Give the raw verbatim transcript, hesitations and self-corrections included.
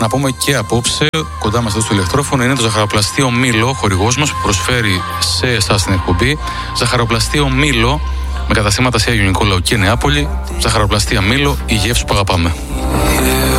Να πούμε και απόψε, κοντά μας εδώ στο ηλεκτρόφωνο, είναι το ζαχαροπλαστείο Μήλο, χορηγός μας που προσφέρει σε εσάς την εκπομπή. Ζαχαροπλαστείο Μήλο, με καταστήματα σε Αγιο Νικόλαο και Νεάπολη. Ζαχαροπλαστεία Μήλο, η γεύση που αγαπάμε.